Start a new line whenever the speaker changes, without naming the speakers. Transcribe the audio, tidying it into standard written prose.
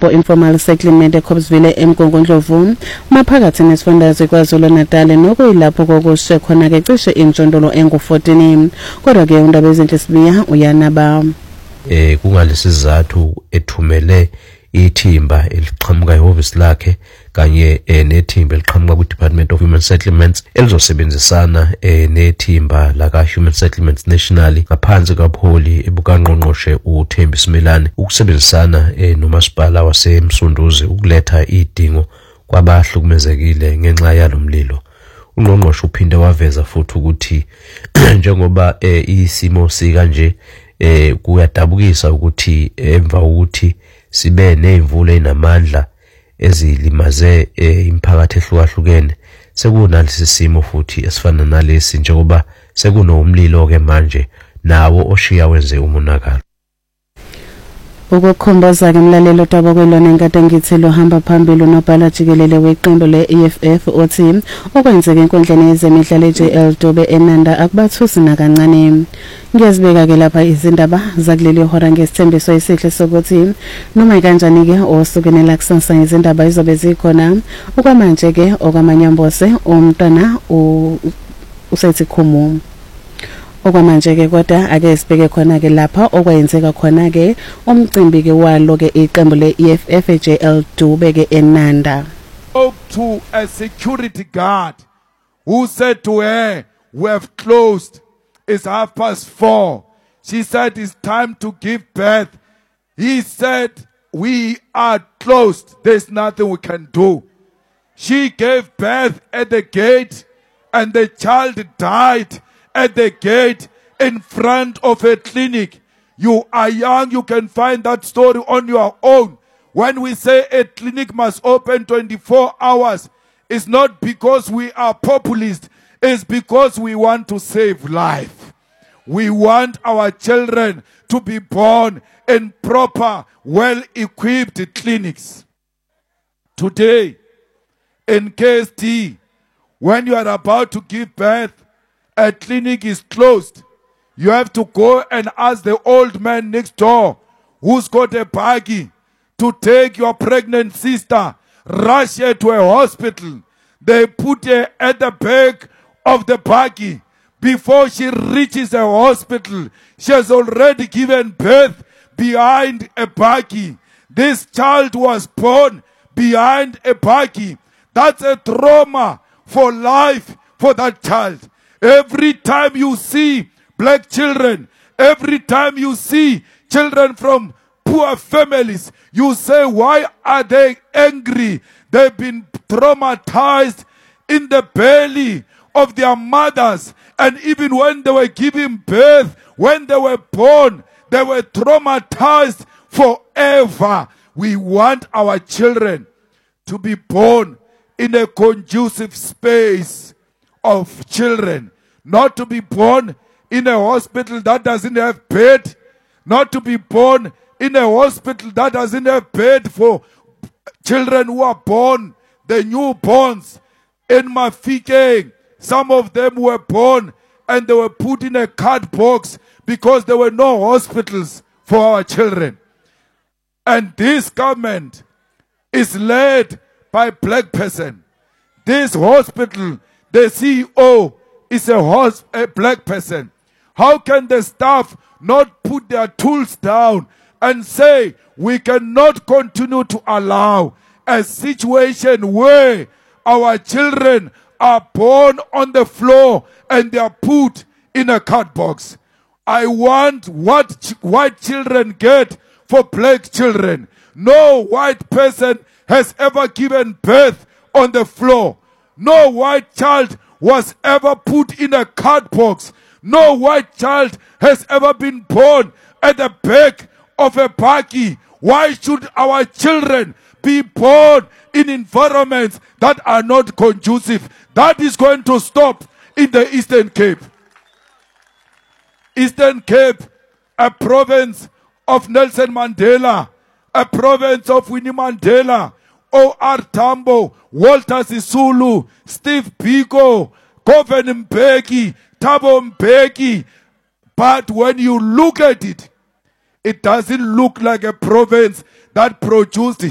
Stampo Informal Settlement eCobbsville eMgungundlovu maphakathi nesifundazwe KwaZulu-Natal nokuyilapho kokushe khona ke cishe injondolo engu-14 kodwa ke undaba ezinhle sibiya uyanaba
kungalesizathu ethumele ithimba eliqhamuka ehhovisi lakhe kanye nethimba eliqhamuka ku-Department of Human Settlements elizosebenzisana nethimba laka Human Settlements National ngaphansi kapholi ebukanqonqoshe uThembi Simelane ukusebenzisana nomasipala waseMsunduzi ukuletha idingo kwabahlukumezekile ngenxa yalomlilo. Ungqongqoshe uphinde waveza futhi ukuthi njengoba isimo sika nje kuyadabukisa ukuthi emva ukuthi sibe nezimvula enamandla ezilimaze imphakathi ehlukahlukene sekunalesi simo futhi esifana nalesi njengoba sekunomlilo ke manje nawo oshiya wenze umonakalo.
Ukukhomboza ke mlalelo taba kwelona enkade ngithi lo hamba phambili nobhala jikelele weqembu le-EFF othi okwenzeke enkundleni yezemidlalo eJL Dube eNanda akubathusi nakancane. Ngiyazibeka ke lapha izindaba zakuleli hora ngesithembiso esihle sokuthi noma kanjani ke osukenela kusasa izindaba izobe zikhona okwamanje ke okwamanyambose umntwana usethi khumu. Okwamanje ke kodwa ake sibheke khona ke lapha okwenzeka khona ke umcimbi ke walo ke iqembu le-EFF eJL Dube ke eNanda.
Spoke to a security guard who said to her, "We have closed. It's 4:30. She said, "It's time to give birth." He said, "We are closed. There's nothing we can do." She gave birth at the gate and the child died at the gate in front of a clinic. You are young, you can find that story on your own. When we say a clinic must open 24 hours, it's not because we are populist, it's because we want to save life. We want our children to be born in proper, well-equipped clinics. Today, in KSD, when you are about to give birth, a clinic is closed. You have to go and ask the old man next door who's got a buggy to take your pregnant sister, rush her to a hospital. They put her at the back of the buggy. Before she reaches a hospital, she has already given birth behind a buggy. This child was born behind a buggy. That's a trauma for life for that child. Every time you see black children, every time you see children from poor families, you say, why are they angry? They've been traumatized in the belly of their mothers. And even when they were giving birth, when they were born, they were traumatized forever. We want our children to be born in a conducive space of children, not to be born in a hospital that doesn't have bed, not to be born in a hospital that doesn't have bed for children who are born, the newborns. In Mafike, some of them were born and they were put in a card box because there were no hospitals for our children. And this government is led by a black person. This hospital, the CEO is a black person. How can the staff not put their tools down and say, we cannot continue to allow a situation where our children are born on the floor and they are put in a card box? I want what white children get for black children. No white person has ever given birth on the floor. No white child was ever put in a card box. No white child has ever been born at the back of a buggy. Why should our children be born in environments that are not conducive? That is going to stop in the Eastern Cape. Eastern Cape, a province of Nelson Mandela, a province of Winnie Mandela, O.R. Tambo, Walter Sisulu, Steve Biko, Govan Mbeki, Thabo Mbeki. But when you look at it, it doesn't look like a province that produced